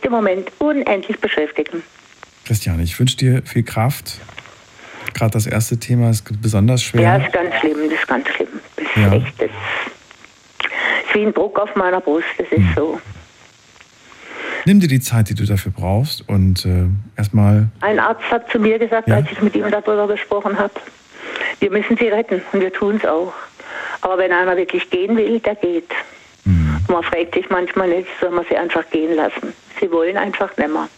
im Moment unendlich beschäftigen. Christiane, ich wünsche dir viel Kraft. Gerade das erste Thema ist besonders schwer. Ja, ist ganz schlimm, das ist ganz schlimm. Das ist echt, das ist wie ein Druck auf meiner Brust, das ist so. Nimm dir die Zeit, die du dafür brauchst und erstmal... Ein Arzt hat zu mir gesagt, als ich mit ihm darüber gesprochen habe, wir müssen sie retten und wir tun es auch. Aber wenn einer wirklich gehen will, der geht. Und man fragt sich manchmal nicht, soll man sie einfach gehen lassen. Sie wollen einfach nicht mehr.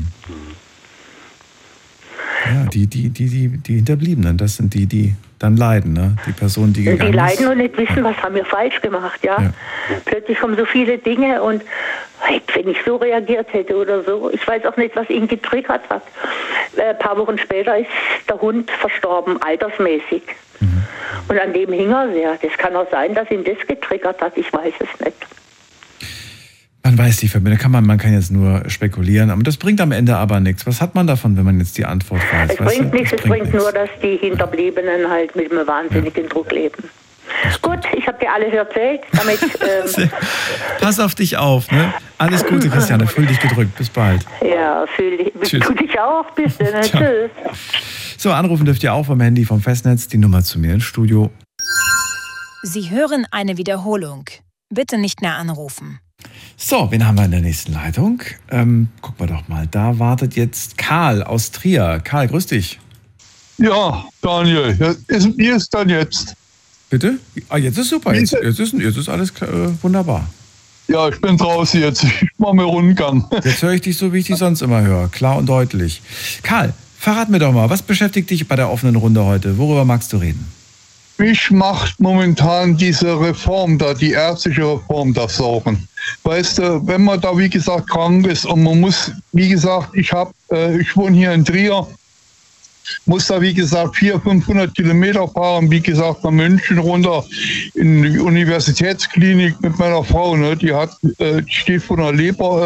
Ja, die Hinterbliebenen, das sind die dann leiden, ne? Die Personen, die gegangen sind. Die leiden und nicht wissen, was haben wir falsch gemacht, ja. Plötzlich kommen so viele Dinge und wenn ich so reagiert hätte oder so, ich weiß auch nicht, was ihn getriggert hat. Ein paar Wochen später ist der Hund verstorben, altersmäßig. Und an dem hing er sehr. Das kann auch sein, dass ihn das getriggert hat, ich weiß es nicht. Man weiß die Verbindung, man kann jetzt nur spekulieren, aber das bringt am Ende aber nichts. Was hat man davon, wenn man jetzt die Antwort weiß? Es bringt nichts, es bringt nur, dass die Hinterbliebenen halt mit einem wahnsinnigen Druck leben. Gut, ich habe dir alles erzählt, damit... Pass auf dich auf, ne? Alles Gute, Christiane, fühl dich gedrückt, bis bald. Ja, fühl dich. Tschüss. Tu dich auch, bis dann, tschüss. So, anrufen dürft ihr auch vom Handy, vom Festnetz, die Nummer zu mir ins Studio. Sie hören eine Wiederholung. Bitte nicht mehr anrufen. So, wen haben wir in der nächsten Leitung? Gucken wir doch mal. Da wartet jetzt Karl aus Trier. Karl, grüß dich. Ja, Daniel, wie ist dann jetzt? Bitte? Ah, jetzt ist super. Jetzt ist alles wunderbar. Ja, ich bin draußen jetzt. Ich mache mir Rundgang. Jetzt höre ich dich so, wie ich dich sonst immer höre. Klar und deutlich. Karl, verrat mir doch mal, was beschäftigt dich bei der offenen Runde heute? Worüber magst du reden? Mich macht momentan diese Reform da, die ärztliche Reform, das Sorgen. Weißt du, wenn man da, wie gesagt, krank ist und man muss, wie gesagt, ich wohne hier in Trier, muss da, wie gesagt, 400-500 Kilometer fahren, wie gesagt, nach München runter in die Universitätsklinik mit meiner Frau, ne? Die steht vor einer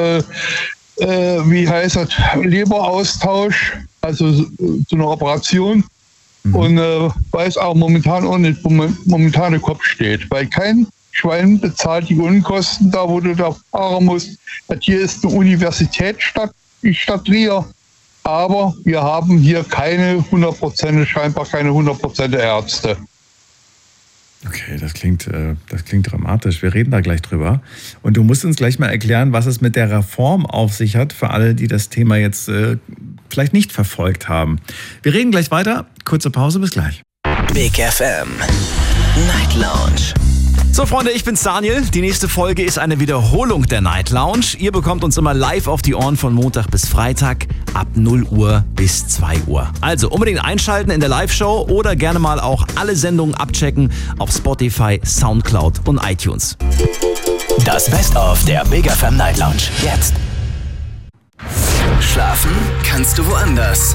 Leberaustausch, also so eine Operation. Und weiß auch momentan auch nicht, wo momentan der Kopf steht. Weil kein Schwein bezahlt die Unkosten da, wo du da fahren musst. Das hier ist eine Universitätsstadt, die Stadt Trier. Aber wir haben hier scheinbar keine 100% Ärzte. Okay, das klingt dramatisch. Wir reden da gleich drüber. Und du musst uns gleich mal erklären, was es mit der Reform auf sich hat, für alle, die das Thema jetzt vielleicht nicht verfolgt haben. Wir reden gleich weiter. Kurze Pause, bis gleich. Big FM Night Lounge. So Freunde, ich bin's Daniel. Die nächste Folge ist eine Wiederholung der Night Lounge. Ihr bekommt uns immer live auf die Ohren von Montag bis Freitag ab 0 Uhr bis 2 Uhr. Also unbedingt einschalten in der Live-Show oder gerne mal auch alle Sendungen abchecken auf Spotify, Soundcloud und iTunes. Das Best-of der Big FM Night Lounge. Jetzt. Schlafen kannst du woanders.